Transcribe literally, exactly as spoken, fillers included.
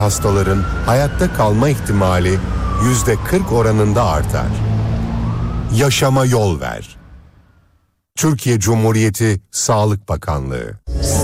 hastaların hayatta kalma ihtimali yüzde kırk oranında artar. Yaşama yol ver. Türkiye Cumhuriyeti Sağlık Bakanlığı.